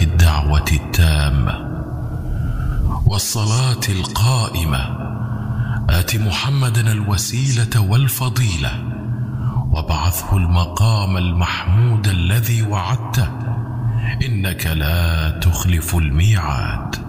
الدعوة التامة والصلاة القائمة آت محمدا الوسيلة والفضيلة وابعثه المقام المحمود الذي وعدته إنك لا تخلف الميعاد.